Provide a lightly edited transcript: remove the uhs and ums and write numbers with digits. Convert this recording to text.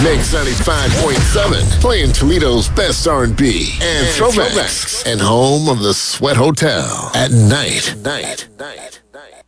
Mix 95.7, playing Toledo's best R&B and throwbacks, and home of the Sweat Hotel at night.